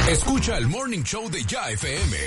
Escucha el Morning Show de Ya FM.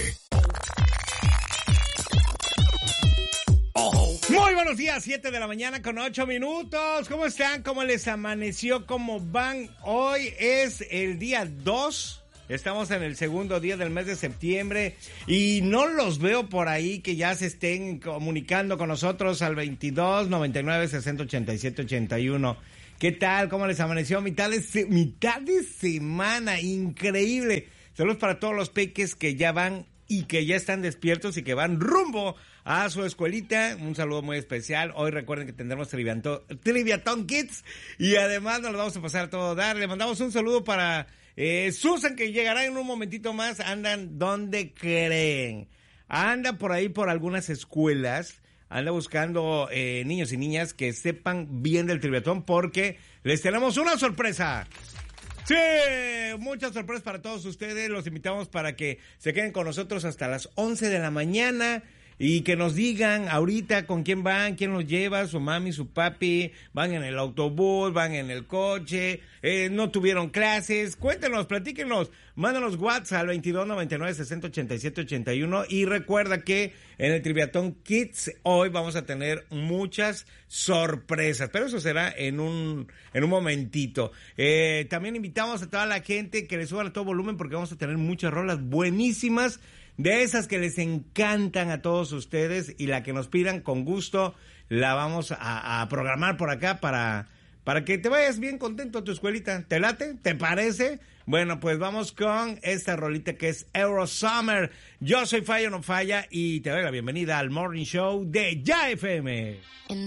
Muy buenos días, 7 de la mañana con 8 minutos. ¿Cómo están? ¿Cómo les amaneció? ¿Cómo van? Hoy es el día 2. Estamos en el segundo día del mes de septiembre y no los veo por ahí que ya se estén comunicando con nosotros al 22 99 60 87 81. ¿Qué tal? ¿Cómo les amaneció? Mitad de semana, increíble. Saludos para todos los peques que ya van y que ya están despiertos y que van rumbo a su escuelita. Un saludo muy especial. Hoy recuerden que tendremos Triviatón Kids y además nos lo vamos a pasar a todo dar. Le mandamos un saludo para Susan, que llegará en un momentito más. Andan donde creen. Anda por ahí por algunas escuelas. Anda buscando niños y niñas que sepan bien del Triviatón porque les tenemos una sorpresa. Sí, muchas sorpresas para todos ustedes. Los invitamos para que se queden con nosotros hasta las 11 de la mañana y que nos digan ahorita con quién van, quién los lleva, su mami, su papi, van en el autobús, van en el coche, no tuvieron clases. Cuéntenos, platíquenos, mándanos WhatsApp al 22 99 60 87 81 y recuerda que en el Triviatón Kids hoy vamos a tener muchas sorpresas, pero eso será en un momentito. También invitamos a toda la gente que le suban a todo volumen porque vamos a tener muchas rolas buenísimas, de esas que les encantan a todos ustedes y la que nos pidan con gusto la vamos a programar por acá para que te vayas bien contento a tu escuelita. ¿Te late? ¿Te parece? Bueno, pues vamos con esta rolita que es Euro Summer. Yo soy Falla No Falla y te doy la bienvenida al Morning Show de Ya FM.